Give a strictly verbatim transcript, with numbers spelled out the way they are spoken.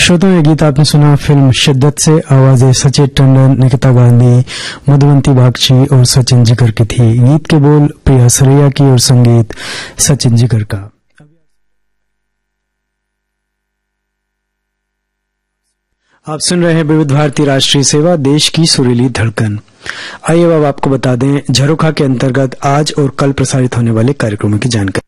श्रोताओं, ये गीत आपने सुना फिल्म शिद्दत से। आवाजें सचेत टंडन, निकिता गांधी, मधुवंती बागची और सचिन जिगर की थी। गीत के बोल प्रिया सरैया की और संगीत सचिन जिगर का। आप सुन रहे हैं विविध भारती राष्ट्रीय सेवा, देश की सुरीली धड़कन। आइए अब आपको बता दें झरोखा के अंतर्गत आज और कल प्रसारित होने वाले कार्यक्रमों की जानकारी।